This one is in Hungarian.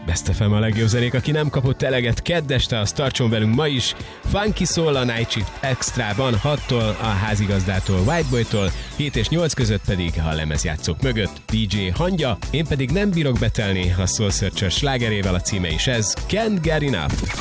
Best FM a legjobb zenék, aki nem kapott eleget kedd este, az tartson velünk ma is. Funky Soul a Night Shift Extrában 6-tól, a házigazdától, Whiteboytól, 7 és 8 között pedig a lemezjátszók mögött DJ Hangya, én pedig nem bírok betelni a Soul Searcher slágerével, a címe is ez, Can't Get Enough.